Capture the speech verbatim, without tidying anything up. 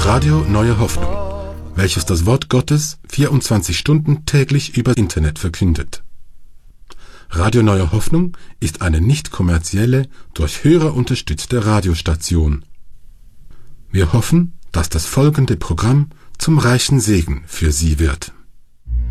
Radio Neue Hoffnung, welches das Wort Gottes vierundzwanzig Stunden täglich über Internet verkündet. Radio Neue Hoffnung ist eine nicht kommerzielle, durch Hörer unterstützte Radiostation. Wir hoffen, dass das folgende Programm zum reichen Segen für Sie wird.